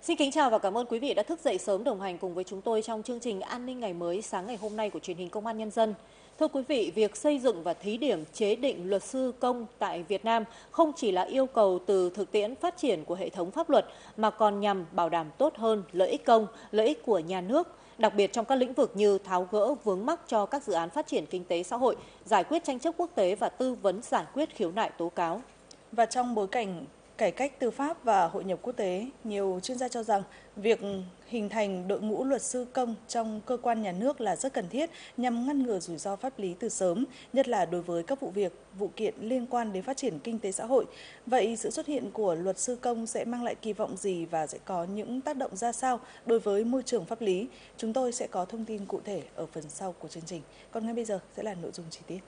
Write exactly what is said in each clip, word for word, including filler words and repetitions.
Xin kính chào và cảm ơn quý vị đã thức dậy sớm đồng hành cùng với chúng tôi trong chương trình An ninh ngày mới sáng ngày hôm nay của truyền hình Công an Nhân dân. Thưa quý vị, việc xây dựng và thí điểm chế định luật sư công tại Việt Nam không chỉ là yêu cầu từ thực tiễn phát triển của hệ thống pháp luật mà còn nhằm bảo đảm tốt hơn lợi ích công, lợi ích của nhà nước, đặc biệt trong các lĩnh vực như tháo gỡ vướng mắc cho các dự án phát triển kinh tế xã hội, giải quyết tranh chấp quốc tế và tư vấn giải quyết khiếu nại tố cáo. Và trong bối cảnh cải cách tư pháp và hội nhập quốc tế, nhiều chuyên gia cho rằng việc hình thành đội ngũ luật sư công trong cơ quan nhà nước là rất cần thiết nhằm ngăn ngừa rủi ro pháp lý từ sớm, nhất là đối với các vụ việc, vụ kiện liên quan đến phát triển kinh tế xã hội. Vậy sự xuất hiện của luật sư công sẽ mang lại kỳ vọng gì và sẽ có những tác động ra sao đối với môi trường pháp lý? Chúng tôi sẽ có thông tin cụ thể ở phần sau của chương trình. Còn ngay bây giờ sẽ là nội dung chi tiết.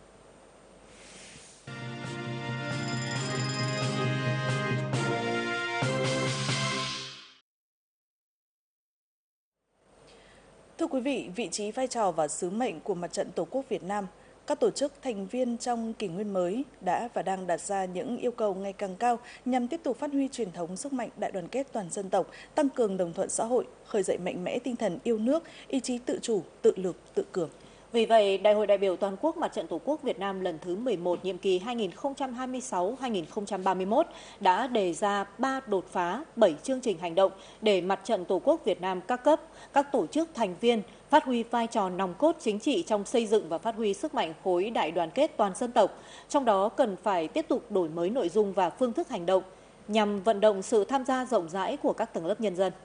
Thưa quý vị, vị trí, vai trò và sứ mệnh của Mặt trận Tổ quốc Việt Nam, các tổ chức thành viên trong kỷ nguyên mới đã và đang đặt ra những yêu cầu ngày càng cao nhằm tiếp tục phát huy truyền thống sức mạnh đại đoàn kết toàn dân tộc, tăng cường đồng thuận xã hội, khơi dậy mạnh mẽ tinh thần yêu nước, ý chí tự chủ, tự lực, tự cường. Vì vậy, Đại hội đại biểu toàn quốc Mặt trận Tổ quốc Việt Nam lần thứ mười một nhiệm kỳ hai nghìn không trăm hai mươi sáu đến hai nghìn không trăm ba mươi mốt đã đề ra ba đột phá, bảy chương trình hành động để Mặt trận Tổ quốc Việt Nam các cấp, các tổ chức thành viên phát huy vai trò nòng cốt chính trị trong xây dựng và phát huy sức mạnh khối đại đoàn kết toàn dân tộc. Trong đó cần phải tiếp tục đổi mới nội dung và phương thức hành động nhằm vận động sự tham gia rộng rãi của các tầng lớp nhân dân.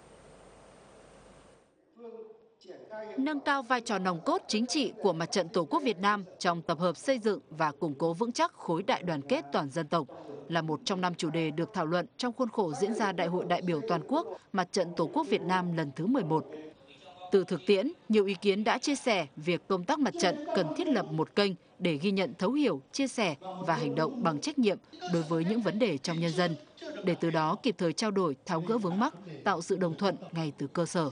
Nâng cao vai trò nòng cốt chính trị của Mặt trận Tổ quốc Việt Nam trong tập hợp xây dựng và củng cố vững chắc khối đại đoàn kết toàn dân tộc là một trong năm chủ đề được thảo luận trong khuôn khổ diễn ra Đại hội đại biểu toàn quốc Mặt trận Tổ quốc Việt Nam lần thứ mười một. Từ thực tiễn, nhiều ý kiến đã chia sẻ việc công tác mặt trận cần thiết lập một kênh để ghi nhận thấu hiểu, chia sẻ và hành động bằng trách nhiệm đối với những vấn đề trong nhân dân, để từ đó kịp thời trao đổi, tháo gỡ vướng mắc, tạo sự đồng thuận ngay từ cơ sở.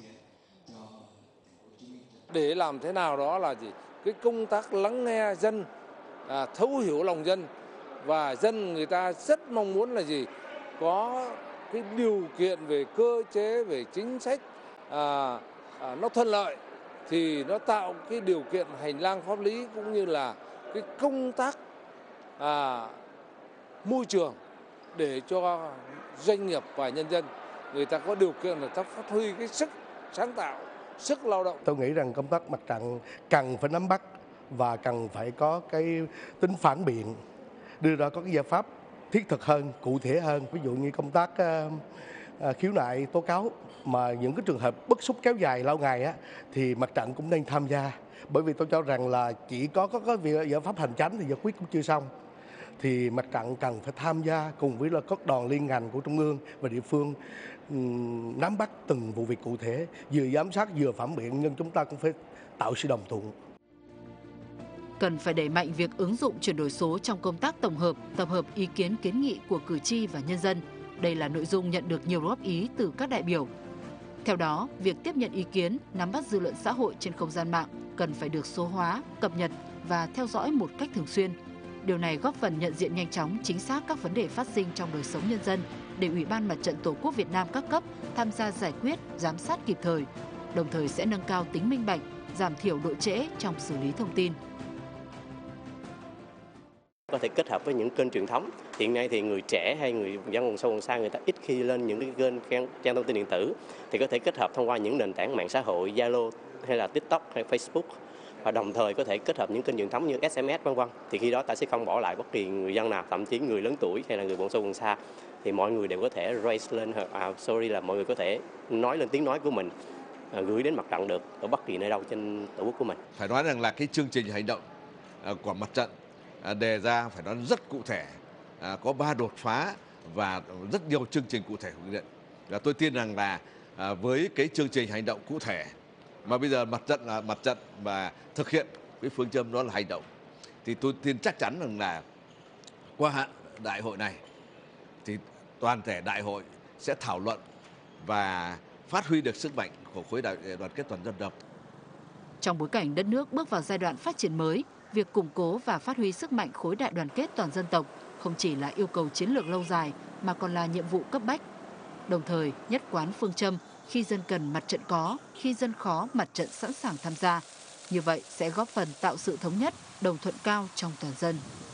Để làm thế nào đó là gì? Cái công tác lắng nghe dân, à, thấu hiểu lòng dân, và dân người ta rất mong muốn là gì? Có cái điều kiện về cơ chế, về chính sách à, à, nó thuận lợi thì nó tạo cái điều kiện hành lang pháp lý cũng như là cái công tác à, môi trường để cho doanh nghiệp và nhân dân người ta có điều kiện để phát huy cái sức sáng tạo, sức lao động. Tôi nghĩ rằng công tác mặt trận cần phải nắm bắt và cần phải có cái tính phản biện, đưa ra có cái giải pháp thiết thực hơn, cụ thể hơn. Ví dụ như công tác uh, uh, khiếu nại tố cáo, mà những cái trường hợp bức xúc kéo dài lâu ngày á, thì mặt trận cũng nên tham gia. Bởi vì tôi cho rằng là chỉ có có cái việc giải pháp hành chánh thì giải quyết cũng chưa xong. Thì mặt trận cần phải tham gia cùng với là các đoàn liên ngành của trung ương và địa phương, um, nắm bắt từng vụ việc cụ thể, vừa giám sát vừa phản biện, nhưng chúng ta cũng phải tạo sự đồng thuận. Cần phải đẩy mạnh việc ứng dụng chuyển đổi số trong công tác tổng hợp, tập hợp ý kiến kiến nghị của cử tri và nhân dân. Đây là nội dung nhận được nhiều góp ý từ các đại biểu. Theo đó, việc tiếp nhận ý kiến, nắm bắt dư luận xã hội trên không gian mạng cần phải được số hóa, cập nhật và theo dõi một cách thường xuyên. Điều này góp phần nhận diện nhanh chóng, chính xác các vấn đề phát sinh trong đời sống nhân dân để Ủy ban Mặt trận Tổ quốc Việt Nam các cấp tham gia giải quyết, giám sát kịp thời, đồng thời sẽ nâng cao tính minh bạch, giảm thiểu độ trễ trong xử lý thông tin. Có thể kết hợp với những kênh truyền thống. Hiện nay thì người trẻ hay người dân vùng sâu vùng xa người ta ít khi lên những cái kênh trang thông tin điện tử, thì có thể kết hợp thông qua những nền tảng mạng xã hội Zalo hay là TikTok hay Facebook, và đồng thời có thể kết hợp những kênh truyền thống như ét em ét vân vân. Thì khi đó ta sẽ không bỏ lại bất kỳ người dân nào, thậm chí người lớn tuổi hay là người vùng sâu vùng xa, thì mọi người đều có thể raise lên, à, sorry là mọi người có thể nói lên tiếng nói của mình, à, gửi đến mặt trận được ở bất kỳ nơi đâu trên tổ quốc của mình. Phải nói rằng là cái chương trình hành động của mặt trận đề ra phải nói rất cụ thể, à, có ba đột phá và rất nhiều chương trình cụ thể thực hiện. Và tôi tin rằng là à, với cái chương trình hành động cụ thể mà bây giờ mặt trận là mặt trận và thực hiện cái phương châm đó là hành động, thì tôi tin chắc chắn rằng là qua hạn đại hội này thì toàn thể đại hội sẽ thảo luận và phát huy được sức mạnh của khối đại đoàn kết toàn dân tộc. Trong bối cảnh đất nước bước vào giai đoạn phát triển mới, việc củng cố và phát huy sức mạnh khối đại đoàn kết toàn dân tộc không chỉ là yêu cầu chiến lược lâu dài mà còn là nhiệm vụ cấp bách. đồng thời nhất quán phương châm khi dân cần mặt trận có, khi dân khó mặt trận sẵn sàng tham gia. Như vậy sẽ góp phần tạo sự thống nhất, đồng thuận cao trong toàn dân.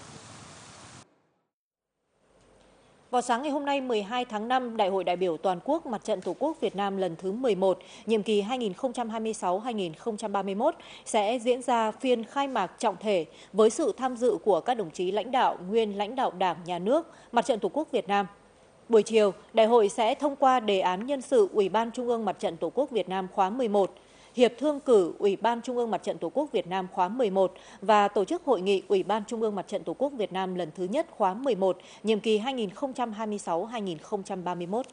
Vào sáng ngày hôm nay mười hai tháng năm, Đại hội đại biểu toàn quốc Mặt trận Tổ quốc Việt Nam lần thứ mười một, nhiệm kỳ hai nghìn không trăm hai mươi sáu đến hai nghìn không trăm ba mươi mốt sẽ diễn ra phiên khai mạc trọng thể với sự tham dự của các đồng chí lãnh đạo, nguyên lãnh đạo Đảng, Nhà nước, Mặt trận Tổ quốc Việt Nam. Buổi chiều, đại hội sẽ thông qua đề án nhân sự Ủy ban Trung ương Mặt trận Tổ quốc Việt Nam khóa mười một, hiệp thương cử Ủy ban Trung ương Mặt trận Tổ quốc Việt Nam khóa mười một và tổ chức hội nghị Ủy ban Trung ương Mặt trận Tổ quốc Việt Nam lần thứ nhất khóa mười một, nhiệm kỳ hai nghìn không trăm hai mươi sáu đến hai nghìn không trăm ba mươi mốt.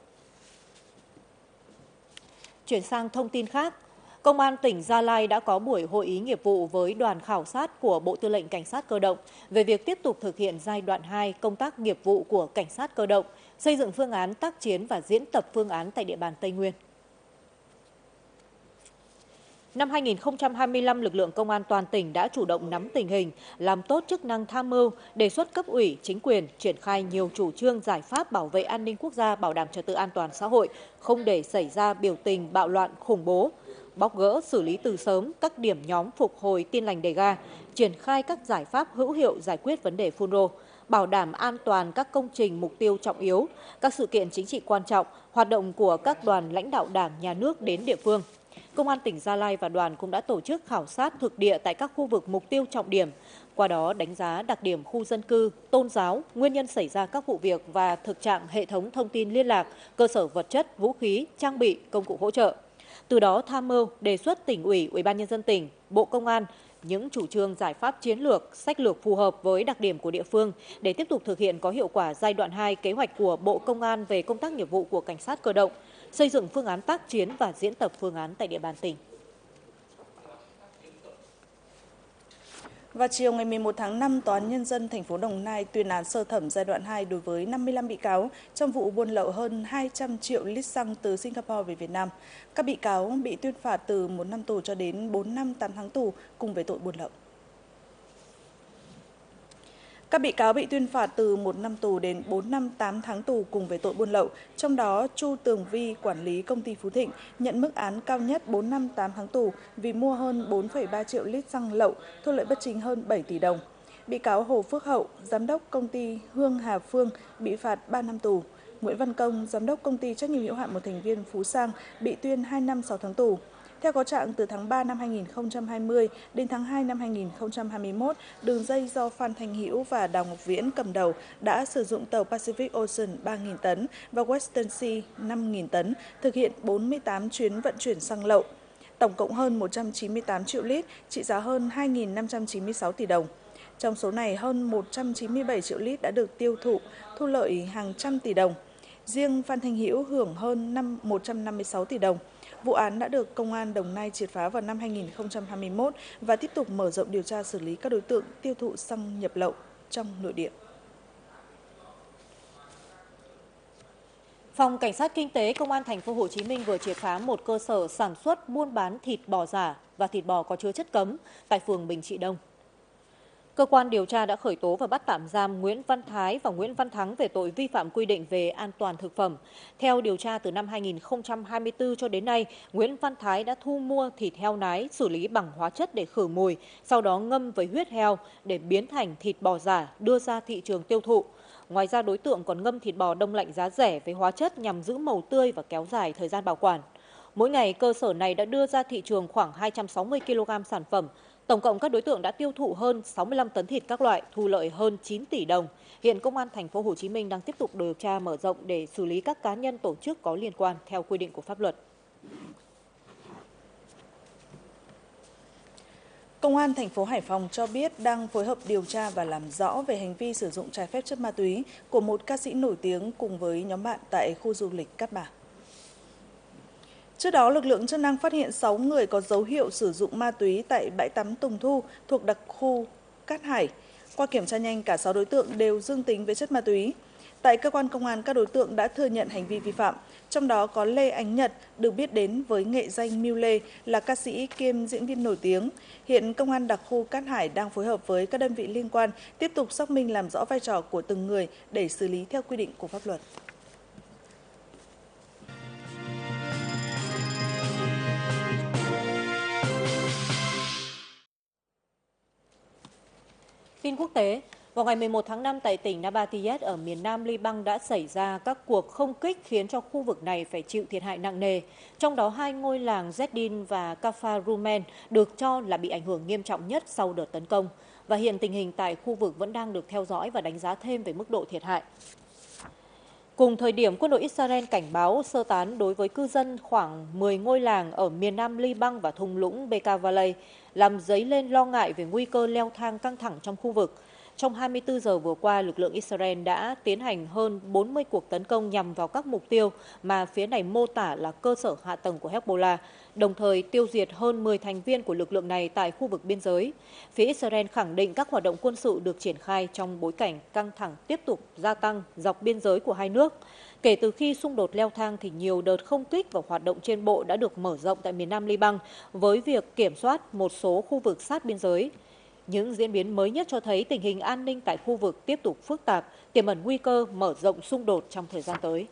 Chuyển sang thông tin khác, Công an tỉnh Gia Lai đã có buổi hội ý nghiệp vụ với đoàn khảo sát của Bộ Tư lệnh Cảnh sát Cơ động về việc tiếp tục thực hiện giai đoạn hai công tác nghiệp vụ của Cảnh sát Cơ động, xây dựng phương án tác chiến và diễn tập phương án tại địa bàn Tây Nguyên. Năm hai nghìn không trăm hai mươi lăm, lực lượng công an toàn tỉnh đã chủ động nắm tình hình, làm tốt chức năng tham mưu, đề xuất cấp ủy, chính quyền, triển khai nhiều chủ trương giải pháp bảo vệ an ninh quốc gia, bảo đảm trật tự an toàn xã hội, không để xảy ra biểu tình, bạo loạn, khủng bố, bóc gỡ, xử lý từ sớm các điểm nhóm phục hồi tin lành đề ga, triển khai các giải pháp hữu hiệu giải quyết vấn đề phun rô, bảo đảm an toàn các công trình mục tiêu trọng yếu, các sự kiện chính trị quan trọng, hoạt động của các đoàn lãnh đạo Đảng, Nhà nước đến địa phương. Công an tỉnh Gia Lai và đoàn cũng đã tổ chức khảo sát thực địa tại các khu vực mục tiêu trọng điểm, qua đó đánh giá đặc điểm khu dân cư, tôn giáo, nguyên nhân xảy ra các vụ việc và thực trạng hệ thống thông tin liên lạc, cơ sở vật chất, vũ khí, trang bị, công cụ hỗ trợ. Từ đó tham mưu, đề xuất tỉnh ủy, Ủy ban nhân dân tỉnh, Bộ Công an những chủ trương giải pháp chiến lược, sách lược phù hợp với đặc điểm của địa phương để tiếp tục thực hiện có hiệu quả giai đoạn hai kế hoạch của Bộ Công an về công tác nghiệp vụ của Cảnh sát Cơ động, xây dựng phương án tác chiến và diễn tập phương án tại địa bàn tỉnh. Vào chiều ngày mười một tháng năm, Tòa án Nhân dân thành phố Đồng Nai tuyên án sơ thẩm giai đoạn hai đối với năm mươi lăm bị cáo trong vụ buôn lậu hơn hai trăm triệu lít xăng từ Singapore về Việt Nam. Các bị cáo bị tuyên phạt từ một năm tù cho đến bốn năm tám tháng tù cùng về tội buôn lậu. Các bị cáo bị tuyên phạt từ một năm tù đến bốn năm tám tháng tù cùng về tội buôn lậu, trong đó Chu Tường Vi, quản lý công ty Phú Thịnh, nhận mức án cao nhất bốn năm tám tháng tù vì mua hơn bốn phẩy ba triệu lít xăng lậu, thu lợi bất chính hơn bảy tỷ đồng. Bị cáo Hồ Phước Hậu, giám đốc công ty Hương Hà Phương, bị phạt ba năm tù. Nguyễn Văn Công, giám đốc công ty trách nhiệm hữu hạn một thành viên Phú Sang, bị tuyên hai năm sáu tháng tù. Theo cáo trạng, từ tháng ba năm hai nghìn không trăm hai mươi đến tháng hai năm hai nghìn không trăm hai mươi mốt, đường dây do Phan Thanh Hữu và Đào Ngọc Viễn cầm đầu đã sử dụng tàu Pacific Ocean ba nghìn tấn và Western Sea năm nghìn tấn, thực hiện bốn mươi tám chuyến vận chuyển xăng lậu, tổng cộng hơn một trăm chín mươi tám triệu lít, trị giá hơn hai nghìn năm trăm chín mươi sáu tỷ đồng. Trong số này, hơn một trăm chín mươi bảy triệu lít đã được tiêu thụ, thu lợi hàng trăm tỷ đồng. Riêng Phan Thanh Hữu hưởng hơn một trăm năm mươi sáu tỷ đồng. Vụ án đã được Công an Đồng Nai triệt phá vào năm hai nghìn không trăm hai mươi mốt và tiếp tục mở rộng điều tra xử lý các đối tượng tiêu thụ xăng nhập lậu trong nội địa. Phòng Cảnh sát Kinh tế Công an thành phố Hồ Chí Minh vừa triệt phá một cơ sở sản xuất buôn bán thịt bò giả và thịt bò có chứa chất cấm tại phường Bình Trị Đông. Cơ quan điều tra đã khởi tố và bắt tạm giam Nguyễn Văn Thái và Nguyễn Văn Thắng về tội vi phạm quy định về an toàn thực phẩm. Theo điều tra, từ năm hai nghìn không trăm hai mươi tư cho đến nay, Nguyễn Văn Thái đã thu mua thịt heo nái, xử lý bằng hóa chất để khử mùi, sau đó ngâm với huyết heo để biến thành thịt bò giả đưa ra thị trường tiêu thụ. Ngoài ra, đối tượng còn ngâm thịt bò đông lạnh giá rẻ với hóa chất nhằm giữ màu tươi và kéo dài thời gian bảo quản. Mỗi ngày, cơ sở này đã đưa ra thị trường khoảng hai trăm sáu mươi ki lô gam sản phẩm. Tổng cộng các đối tượng đã tiêu thụ hơn sáu mươi lăm tấn thịt các loại, thu lợi hơn chín tỷ đồng. Hiện Công an thành phố Hồ Chí Minh đang tiếp tục điều tra mở rộng để xử lý các cá nhân tổ chức có liên quan theo quy định của pháp luật. Công an thành phố Hải Phòng cho biết đang phối hợp điều tra và làm rõ về hành vi sử dụng trái phép chất ma túy của một ca sĩ nổi tiếng cùng với nhóm bạn tại khu du lịch Cát Bà. Trước đó, lực lượng chức năng phát hiện sáu người có dấu hiệu sử dụng ma túy tại bãi tắm Tùng Thu thuộc đặc khu Cát Hải. Qua kiểm tra nhanh, cả sáu đối tượng đều dương tính với chất ma túy. Tại cơ quan công an, các đối tượng đã thừa nhận hành vi vi phạm, trong đó có Lê Ánh Nhật, được biết đến với nghệ danh Miu Lê, là ca sĩ kiêm diễn viên nổi tiếng. Hiện Công an đặc khu Cát Hải đang phối hợp với các đơn vị liên quan tiếp tục xác minh làm rõ vai trò của từng người để xử lý theo quy định của pháp luật. tin quốc tế, vào ngày mười một tháng năm tại tỉnh Nabatiyeh ở miền nam Liban đã xảy ra các cuộc không kích khiến cho khu vực này phải chịu thiệt hại nặng nề. Trong đó hai ngôi làng Zeddin và Kafar Rumen được cho là bị ảnh hưởng nghiêm trọng nhất sau đợt tấn công. Và hiện tình hình tại khu vực vẫn đang được theo dõi và đánh giá thêm về mức độ thiệt hại. Cùng thời điểm, quân đội Israel cảnh báo sơ tán đối với cư dân khoảng mười ngôi làng ở miền nam Liban và thung lũng Bekaa Valley, làm dấy lên lo ngại về nguy cơ leo thang căng thẳng trong khu vực. Trong hai mươi tư giờ vừa qua, lực lượng Israel đã tiến hành hơn bốn mươi cuộc tấn công nhằm vào các mục tiêu mà phía này mô tả là cơ sở hạ tầng của Hezbollah, đồng thời tiêu diệt hơn mười thành viên của lực lượng này tại khu vực biên giới. Phía Israel khẳng định các hoạt động quân sự được triển khai trong bối cảnh căng thẳng tiếp tục gia tăng dọc biên giới của hai nước. Kể từ khi xung đột leo thang thì nhiều đợt không kích và hoạt động trên bộ đã được mở rộng tại miền nam Liban với việc kiểm soát một số khu vực sát biên giới. Những diễn biến mới nhất cho thấy tình hình an ninh tại khu vực tiếp tục phức tạp, tiềm ẩn nguy cơ mở rộng xung đột trong thời gian tới.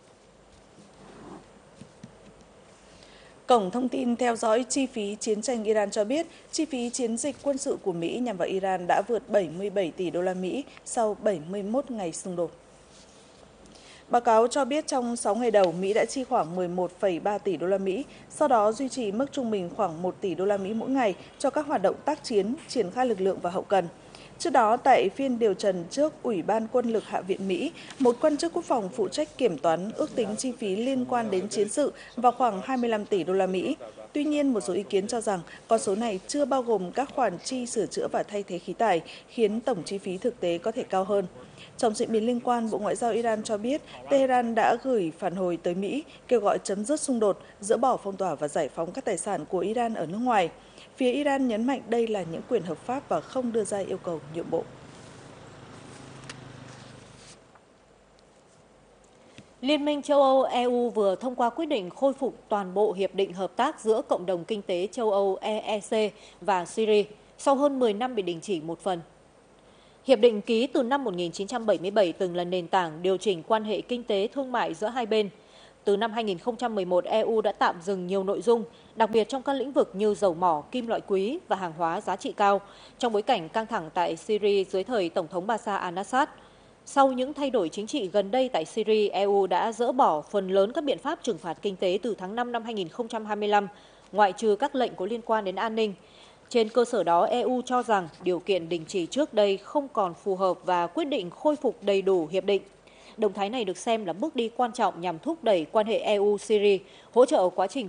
Cổng thông tin theo dõi chi phí chiến tranh Iran cho biết, chi phí chiến dịch quân sự của Mỹ nhằm vào Iran đã vượt bảy mươi bảy tỷ đô la Mỹ sau bảy mươi mốt ngày xung đột. Báo cáo cho biết trong sáu ngày đầu, Mỹ đã chi khoảng mười một phẩy ba tỷ đô la Mỹ, sau đó duy trì mức trung bình khoảng một tỷ đô la Mỹ mỗi ngày cho các hoạt động tác chiến, triển khai lực lượng và hậu cần. Trước đó, tại phiên điều trần trước Ủy ban Quân lực Hạ viện Mỹ, một quan chức quốc phòng phụ trách kiểm toán ước tính chi phí liên quan đến chiến sự vào khoảng hai mươi lăm tỷ đô la Mỹ. Tuy nhiên, một số ý kiến cho rằng con số này chưa bao gồm các khoản chi sửa chữa và thay thế khí tài, khiến tổng chi phí thực tế có thể cao hơn. Trong diễn biến liên quan, Bộ Ngoại giao Iran cho biết Tehran đã gửi phản hồi tới Mỹ kêu gọi chấm dứt xung đột, dỡ bỏ phong tỏa và giải phóng các tài sản của Iran ở nước ngoài. Phía Iran nhấn mạnh đây là những quyền hợp pháp và không đưa ra yêu cầu nhượng bộ. Liên minh châu Âu E U vừa thông qua quyết định khôi phục toàn bộ hiệp định hợp tác giữa Cộng đồng Kinh tế châu Âu E E C và Syria sau hơn mười năm bị đình chỉ một phần. Hiệp định ký từ năm một nghìn chín trăm bảy mươi bảy từng là nền tảng điều chỉnh quan hệ kinh tế thương mại giữa hai bên. Từ năm hai nghìn không trăm mười một, E U đã tạm dừng nhiều nội dung, đặc biệt trong các lĩnh vực như dầu mỏ, kim loại quý và hàng hóa giá trị cao, trong bối cảnh căng thẳng tại Syria dưới thời Tổng thống Bashar al-Assad. Sau những thay đổi chính trị gần đây tại Syria, E U đã dỡ bỏ phần lớn các biện pháp trừng phạt kinh tế từ tháng năm năm hai nghìn không trăm hai mươi lăm, ngoại trừ các lệnh có liên quan đến an ninh. Trên cơ sở đó, E U cho rằng điều kiện đình chỉ trước đây không còn phù hợp và quyết định khôi phục đầy đủ hiệp định. Động thái này được xem là bước đi quan trọng nhằm thúc đẩy quan hệ E U-Syria, hỗ trợ quá trình